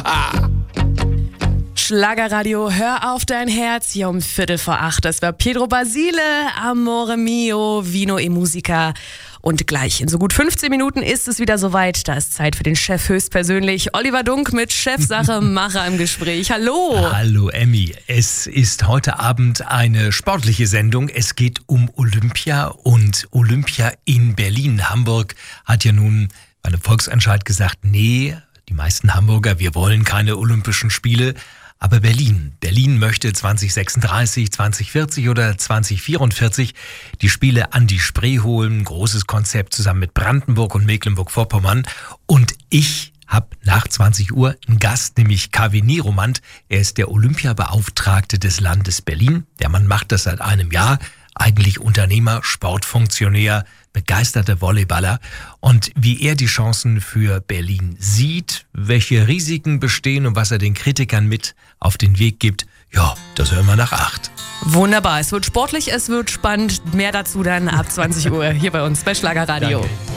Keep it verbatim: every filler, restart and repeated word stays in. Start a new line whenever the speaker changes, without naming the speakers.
Schlagerradio, hör auf dein Herz, hier um Viertel vor acht. Das war Pedro Basile, Amore Mio, Vino e Musica. Und gleich in so gut fünfzehn Minuten ist es wieder soweit. Da ist Zeit für den Chef höchstpersönlich. Oliver Dunk mit Chefsache Macher im Gespräch. Hallo.
Hallo Emmy. Es ist heute Abend eine sportliche Sendung. Es geht um Olympia und Olympia in Berlin. Hamburg hat ja nun bei einem Volksentscheid gesagt, nee, die meisten Hamburger, wir wollen keine Olympischen Spiele. Aber Berlin, Berlin möchte zwanzig sechsunddreißig, zwanzig vierzig oder zwanzig vierundvierzig die Spiele an die Spree holen. Großes Konzept zusammen mit Brandenburg und Mecklenburg-Vorpommern. Und ich habe nach zwanzig Uhr einen Gast, nämlich Kaveh Niromand. Er ist der Olympiabeauftragte des Landes Berlin. Der Mann macht das seit einem Jahr. Eigentlich Unternehmer, Sportfunktionär, begeisterter Volleyballer. Und wie er die Chancen für Berlin sieht, welche Risiken bestehen und was er den Kritikern mit auf den Weg gibt, ja, das hören wir nach acht.
Wunderbar, es wird sportlich, es wird spannend. Mehr dazu dann ab zwanzig Uhr hier bei uns bei Schlagerradio.
Danke.